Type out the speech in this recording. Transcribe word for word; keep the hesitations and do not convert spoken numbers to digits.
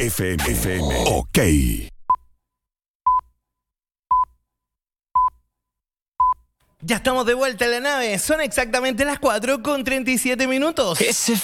F M. F M. Ok. Ya estamos de vuelta en la nave. Son exactamente las cuatro con treinta y siete minutos. Ese